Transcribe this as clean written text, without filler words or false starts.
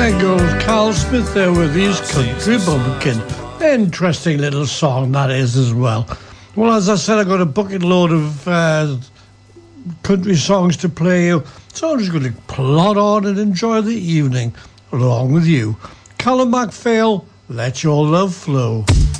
There goes Carl Smith there with his Country Bumpkin. Interesting little song that is as well. Well, as I said, I've got a bucket load of country songs to play you, so I'm just going to plod on and enjoy the evening along with you. Callum MacPhail, Let Your Love Flow.